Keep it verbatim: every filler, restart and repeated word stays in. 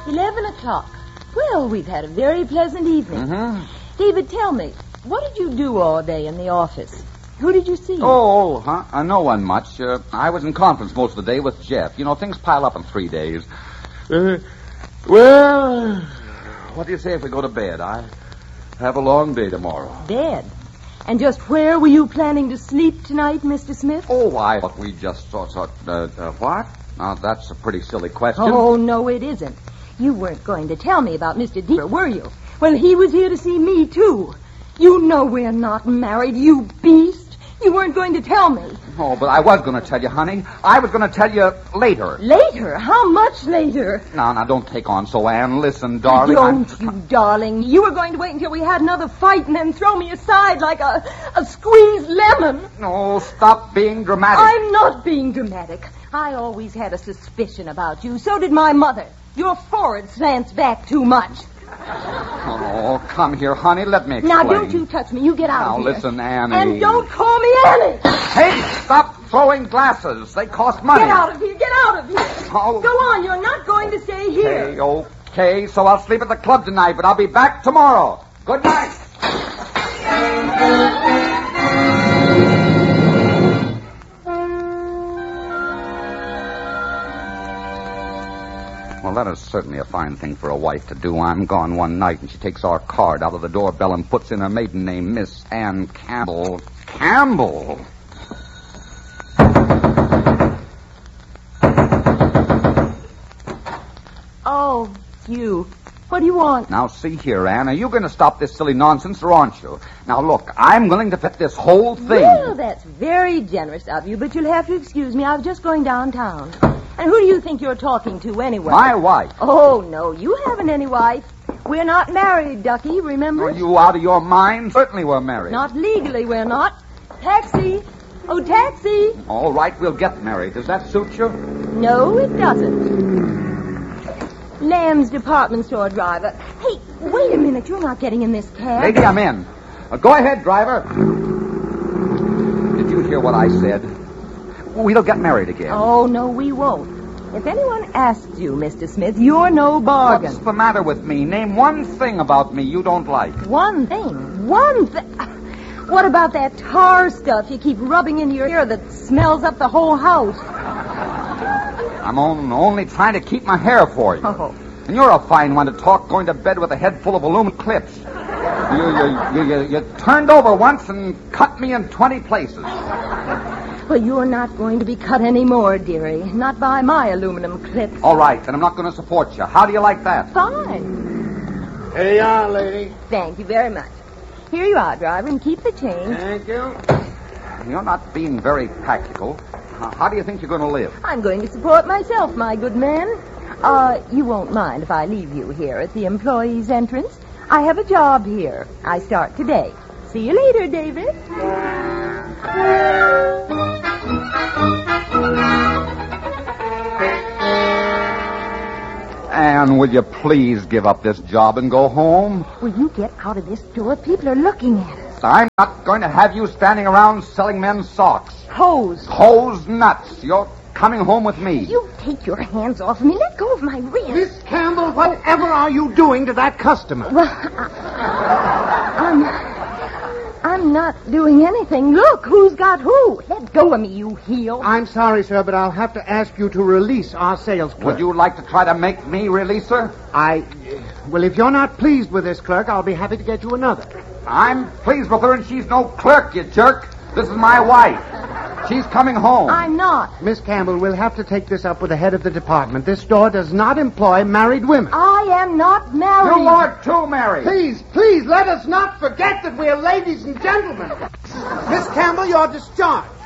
Eleven o'clock. Well, we've had a very pleasant evening. Mm-hmm. David, tell me, what did you do all day in the office? Who did you see? Oh, huh? Uh, no one much. Uh, I was in conference most of the day with Jeff. You know, things pile up in three days. Uh, well, what do you say if we go to bed? I have a long day tomorrow. Bed? And just where were you planning to sleep tonight, Mister Smith? Oh, I thought we just thought... thought uh, uh, what? Now, that's a pretty silly question. Oh, no, it isn't. You weren't going to tell me about Mister Deeper, were you? Well, he was here to see me, too. You know we're not married, you beast. You weren't going to tell me. Oh, but I was going to tell you, honey. I was going to tell you later. Later? How much later? Now, now, don't take on so, Anne. Listen, darling. Don't I'm... you, darling. You were going to wait until we had another fight and then throw me aside like a, a squeezed lemon. No, stop being dramatic. I'm not being dramatic. I always had a suspicion about you. So did my mother. Your forehead slants back too much. Oh, come here, honey. Let me explain. Now, don't you touch me. You get out now, of here. Now, listen, Annie. And don't call me Annie. Hey, stop throwing glasses. They cost money. Get out of here. Get out of here. Oh. Go on. You're not going to stay here. Okay, okay. So I'll sleep at the club tonight, but I'll be back tomorrow. Good night. Well, that is certainly a fine thing for a wife to do. I'm gone one night, and she takes our card out of the doorbell and puts in her maiden name, Miss Ann Campbell. Campbell? Oh, you. What do you want? Now, see here, Anne. Are you going to stop this silly nonsense, or aren't you? Now, look, I'm willing to fit this whole thing. Well, that's very generous of you, but you'll have to excuse me. I was just going downtown. And who do you think you're talking to, anyway? My wife. Oh, no, you haven't any wife. We're not married, Ducky, remember? Are you out of your mind? Certainly we're married. Not legally, we're not. Taxi. Oh, taxi. All right, we'll get married. Does that suit you? No, it doesn't. Lamb's department store driver. Hey, wait a minute. You're not getting in this cab. Lady, I'm in. Uh, go ahead, driver. Did you hear what I said? We'll get married again. Oh, no, we won't. If anyone asks you, Mister Smith, you're no bargain. What's the matter with me? Name one thing about me you don't like. One thing? One thing? What about that tar stuff you keep rubbing into your hair that smells up the whole house? I'm on, only trying to keep my hair for you. Oh. And you're a fine one to talk going to bed with a head full of aluminum clips. You, you, you, you, you turned over once and cut me in twenty places. Well, you're not going to be cut anymore, dearie. Not by my aluminum clips. All right, then I'm not going to support you. How do you like that? Fine. Here you are, lady. Thank you very much. Here you are, driver, and keep the change. Thank you. You're not being very practical. Now, how do you think you're going to live? I'm going to support myself, my good man. Uh, you won't mind if I leave you here at the employee's entrance? I have a job here. I start today. See you later, David. Anne, will you please give up this job and go home? Will you get out of this door? People are looking at us. I'm not going to have you standing around selling men's socks. Hose. Hose nuts. You're coming home with me. You take your hands off me. Let go of my wrist. Miss Campbell, whatever are you doing to that customer? Well, I, I'm... I'm not doing anything. Look, who's got who? Let go of me, you heel. I'm sorry, sir, but I'll have to ask you to release our sales clerk. Would you like to try to make me release her? I... Well, if you're not pleased with this clerk, I'll be happy to get you another. I'm pleased with her, and she's no clerk, you jerk. This is my wife. She's coming home. I'm not. Miss Campbell, we'll have to take this up with the head of the department. This store does not employ married women. I am not married. You are too, Mary. Please, please, let us not forget that we're ladies and gentlemen. Miss Campbell, you're discharged.